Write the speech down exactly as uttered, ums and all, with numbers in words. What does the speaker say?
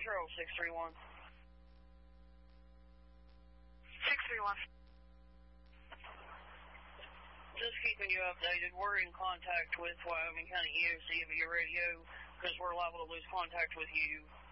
Control, six three one. six three one. Just keeping you updated. We're in contact with Wyoming County E O C via radio because we're liable to lose contact with you